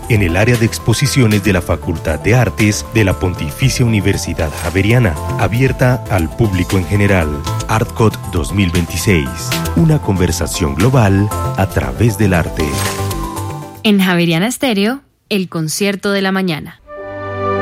en el área de exposiciones de la Facultad de Artes de la Pontificia Universidad Javeriana, abierta al público en general. ArtCot 2026, una conversación global a través del arte. En Javeriana Estéreo, el concierto de la mañana.